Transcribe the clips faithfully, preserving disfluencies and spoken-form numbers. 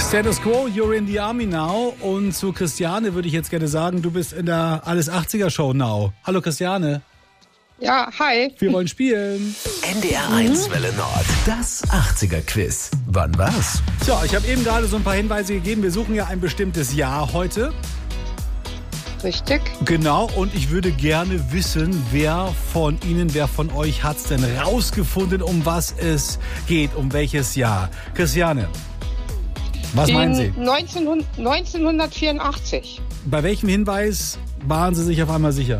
Status Quo, you're in the army now. Und zu Christiane würde ich jetzt gerne sagen, du bist in der Alles achtziger Show now. Hallo Christiane. Ja, hi. Wir wollen spielen. N D R eins Welle Nord, das achtziger Quiz. Wann war's? Tja, ich habe eben gerade so ein paar Hinweise gegeben. Wir suchen ja ein bestimmtes Jahr heute. Richtig. Genau, und ich würde gerne wissen, wer von Ihnen, wer von euch hat's denn rausgefunden, um was es geht, um welches Jahr? Christiane, was meinen Sie? neunzehnhundert, neunzehnhundertvierundachtzig. Bei welchem Hinweis waren Sie sich auf einmal sicher?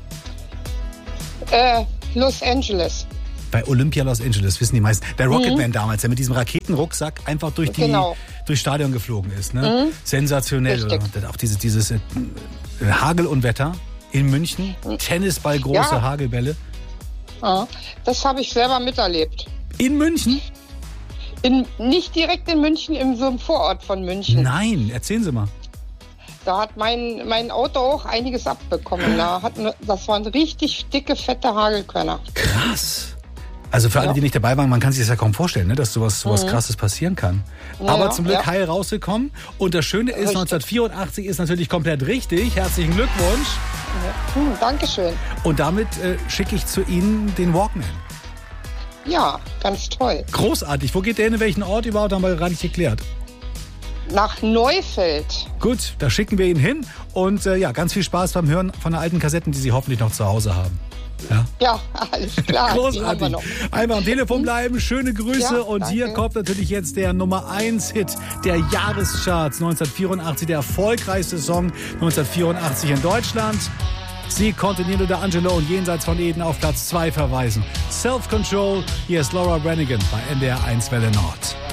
Äh, Los Angeles. Bei Olympia Los Angeles, wissen die meisten. Der Rocketman mhm. damals, der mit diesem Raketenrucksack einfach durch die genau. durchs Stadion geflogen ist. Ne? Mhm. Sensationell. Oder? Auch diese, dieses äh, Hagelunwetter in München. Tennisball, große ja. Hagelbälle. Ja, das habe ich selber miterlebt. In München? In, nicht direkt in München, in so einem Vorort von München. Nein, erzählen Sie mal. Da hat mein, mein Auto auch einiges abbekommen. Da hat, das waren richtig dicke, fette Hagelkörner. Krass. Also für alle, die nicht dabei waren, man kann sich das ja kaum vorstellen, ne, dass sowas, sowas mhm. Krasses passieren kann. Ja, aber zum Glück ja. heil rausgekommen. Und das Schöne ist, richtig. neunzehnhundertvierundachtzig ist natürlich komplett richtig. Herzlichen Glückwunsch. Ja. Hm, Dankeschön. Und damit äh, schicke ich zu Ihnen den Walkman. Ja, ganz toll. Großartig. Wo geht der hin? In welchen Ort überhaupt? Haben wir gerade nicht geklärt. Nach Neufeld. Gut, da schicken wir ihn hin. Und äh, ja, ganz viel Spaß beim Hören von den alten Kassetten, die Sie hoffentlich noch zu Hause haben. Ja, ja, alles klar. Großartig. Einmal am Telefon bleiben, schöne Grüße. Ja, und danke. Hier kommt natürlich jetzt der Nummer eins Hit der Jahrescharts neunzehnhundertvierundachtzig, der erfolgreichste Song neunzehnhundertvierundachtzig in Deutschland. Sie konnte Nino D'Angelo und Jenseits von Eden auf Platz zwei verweisen. Self-Control, hier ist Laura Branigan bei N D R eins Welle Nord.